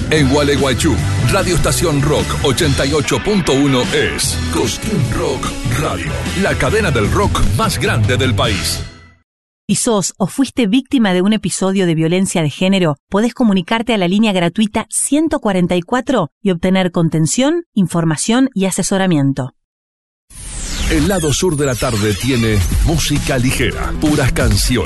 En Gualeguaychú, Radio Estación Rock 88.1 es Cosquín Rock Radio, la cadena del rock más grande del país. Si sos o fuiste víctima de un episodio de violencia de género, podés comunicarte a la línea gratuita 144 y obtener contención, información y asesoramiento. El lado sur de la tarde tiene música ligera, puras canciones.